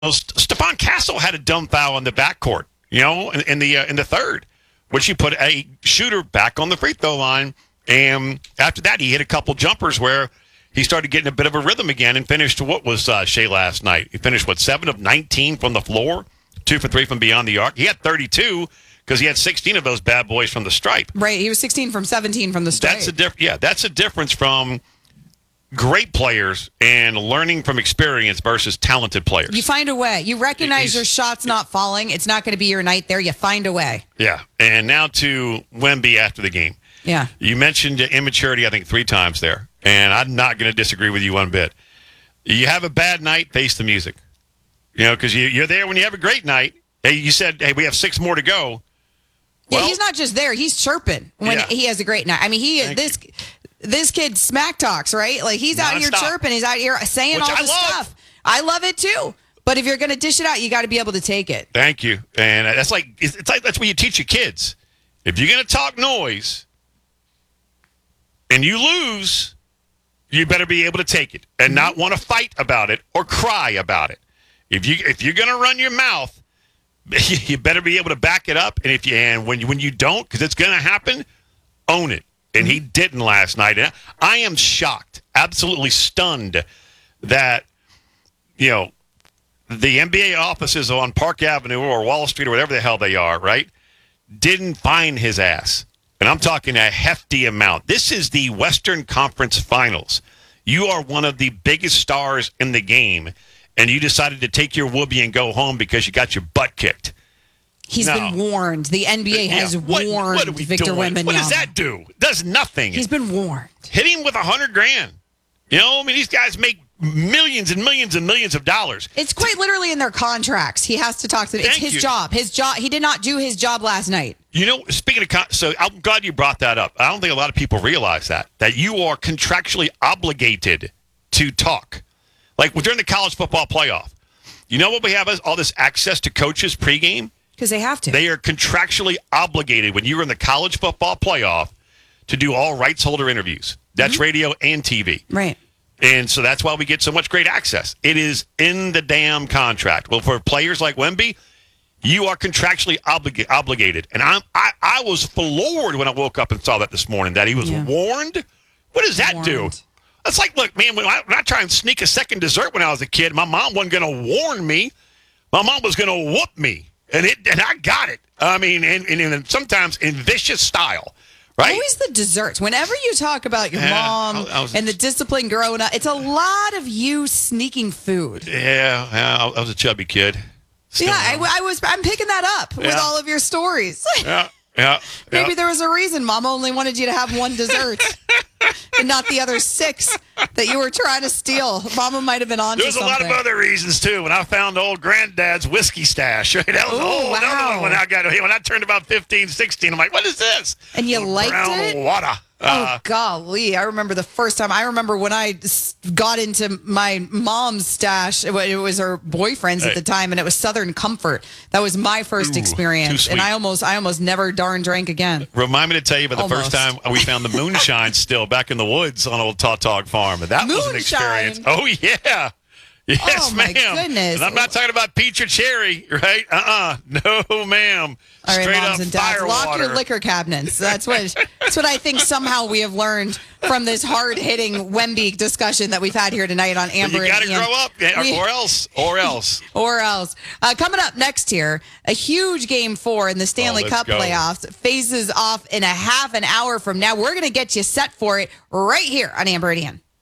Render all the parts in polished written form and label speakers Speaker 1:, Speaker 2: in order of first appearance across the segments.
Speaker 1: Stephon Castle had a dumb foul in the backcourt, in the third, which he put a shooter back on the free throw line. And after that, he hit a couple jumpers where he started getting a bit of a rhythm again and finished what was Shea last night. He finished, 7 of 19 from the floor, 2 for 3 from beyond the arc. He had 32 because he had 16 of those bad boys from the stripe.
Speaker 2: Right, he was 16 from 17 from the stripe.
Speaker 1: That's a difference from great players and learning from experience versus talented players.
Speaker 2: You find a way. You recognize your shot's not falling. It's not going to be your night there. You find a way.
Speaker 1: Yeah, and now to Wemby after the game.
Speaker 2: Yeah.
Speaker 1: You mentioned immaturity, I think, 3 times there, and I'm not going to disagree with you one bit. You have a bad night, face the music. Because you're there when you have a great night. Hey, you said, hey, we have 6 more to go.
Speaker 2: Well, he's not just there. He's chirping when he has a great night. I mean, this kid smack talks, right? Like, he's out here chirping. He's out here saying all this stuff. I love it, too. But if you're going to dish it out, you got to be able to take it.
Speaker 1: Thank you. And that's that's what you teach your kids. If you're going to talk noise and you lose, you better be able to take it and not want to fight about it or cry about it. If you're going to run your mouth, you better be able to back it up. And when you don't, because it's going to happen, own it. And he didn't last night. And I am shocked, absolutely stunned that the NBA offices on Park Avenue or Wall Street or whatever the hell they are, right, didn't find his ass. And I'm talking a hefty amount. This is the Western Conference Finals. You are one of the biggest stars in the game, and you decided to take your whoopee and go home because you got your butt kicked.
Speaker 2: He's been warned. The NBA has warned Victor Wembanyama.
Speaker 1: What does that do? It does nothing.
Speaker 2: He's been warned.
Speaker 1: Hit him with $100,000. These guys make millions and millions and millions of dollars.
Speaker 2: It's quite literally in their contracts. He has to talk to them. It's his job. His job. He did not do his job last night.
Speaker 1: Speaking of, so I'm glad you brought that up. I don't think a lot of people realize that you are contractually obligated to talk. Like during the college football playoff. You know what we have is all this access to coaches pregame?
Speaker 2: Because they have to.
Speaker 1: They are contractually obligated when you're in the college football playoff to do all rights holder interviews. That's radio and TV.
Speaker 2: Right.
Speaker 1: And so that's why we get so much great access. It is in the damn contract. Well, for players like Wemby, you are contractually obligated. And I was floored when I woke up and saw that this morning, that he was warned. What does that do? It's like, look, man, when I tried and sneak a second dessert when I was a kid, my mom wasn't going to warn me. My mom was going to whoop me. And I got it. I mean, and sometimes in vicious style. Right?
Speaker 2: Always the desserts. Whenever you talk about your mom and the discipline growing up, it's a lot of you sneaking food.
Speaker 1: Yeah, I was a chubby kid.
Speaker 2: I'm picking that up with all of your stories.
Speaker 1: Yeah.
Speaker 2: Maybe there was a reason Mom only wanted you to have one dessert and not the other 6 that you were trying to steal. Mama might have been on to something.
Speaker 1: There's a lot of other reasons, too. When I found old granddad's whiskey stash, right? That was a whole other one when I turned about 15, 16. I'm like, what is this?
Speaker 2: And you liked it?
Speaker 1: Brown water.
Speaker 2: Golly. I remember the first time. I remember when I got into my mom's stash. It was her boyfriend's at the time, and it was Southern Comfort. That was my first experience. And I almost never darn drank again.
Speaker 1: Remind me to tell you about the first time we found the moonshine still back in the woods on Old Tautog Farm. And that was an experience. Oh, yeah. Yes, ma'am.
Speaker 2: Goodness.
Speaker 1: And I'm not talking about peach or cherry, right? No, ma'am.
Speaker 2: All right,
Speaker 1: straight
Speaker 2: moms
Speaker 1: up
Speaker 2: and dads,
Speaker 1: fire
Speaker 2: lock
Speaker 1: water.
Speaker 2: your liquor cabinets. That's what I think somehow we have learned from this hard-hitting Wemby discussion that we've had here tonight on Amber.
Speaker 1: You got to grow up, or else.
Speaker 2: Coming up next here, a huge Game 4 in the Stanley Cup playoffs faces off in a half an hour from now. We're going to get you set for it right here on Amber and Ian.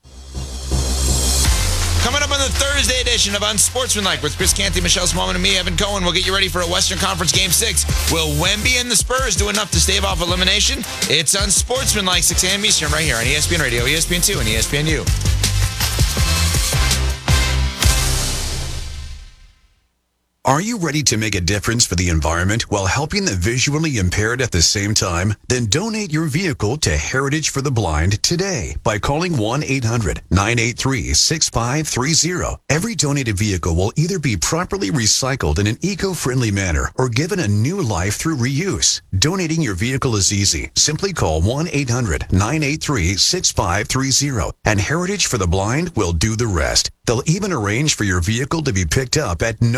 Speaker 3: Coming up on the Thursday edition of Unsportsmanlike with Chris Canty, Michelle Smallman, and me, Evan Cohen. We'll get you ready for a Western Conference Game 6. Will Wemby and the Spurs do enough to stave off elimination? It's Unsportsmanlike, 6 a.m. Eastern, right here on ESPN Radio, ESPN2, and ESPNU.
Speaker 4: Are you ready to make a difference for the environment while helping the visually impaired at the same time? Then donate your vehicle to Heritage for the Blind today by calling 1-800-983-6530. Every donated vehicle will either be properly recycled in an eco-friendly manner or given a new life through reuse. Donating your vehicle is easy. Simply call 1-800-983-6530 and Heritage for the Blind will do the rest. They'll even arrange for your vehicle to be picked up at no